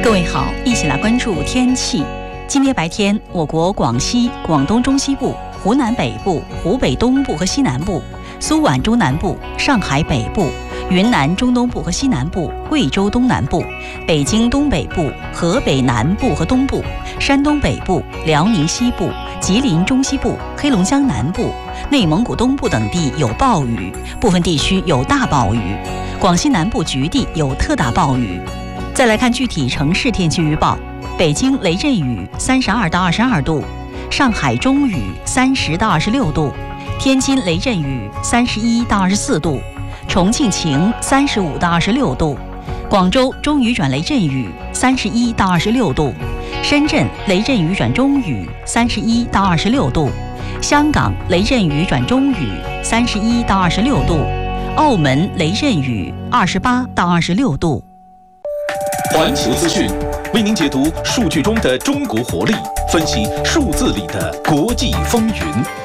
各位好，一起来关注天气。今天白天，我国广西、广东中西部、湖南北部、湖北东部和西南部、苏皖中南部、上海北部、云南中东部和西南部、贵州东南部、北京东北部、河北南部和东部、山东北部、辽宁西部、吉林中西部、黑龙江南部、内蒙古东部等地有暴雨，部分地区有大暴雨，广西南部局地有特大暴雨。再来看具体城市天气预报：北京雷阵雨32到22度，上海中雨30到26度，天津雷阵雨31到24度，重庆晴35到26度，广州中雨转雷阵雨31到26度，深圳雷阵雨转中雨31到26度，香港雷阵雨转中雨31到26度，澳门雷阵雨28到26度。 环球资讯为您解读数据中的中国活力，分析数字里的国际风云。